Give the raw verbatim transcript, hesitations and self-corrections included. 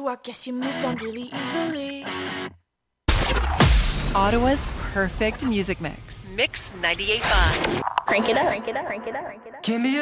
I guess you moved on really easily. Ottawa's perfect music mix. Mix ninety-eight point five. Crank it up, crank it up, crank it up, crank it up. Can be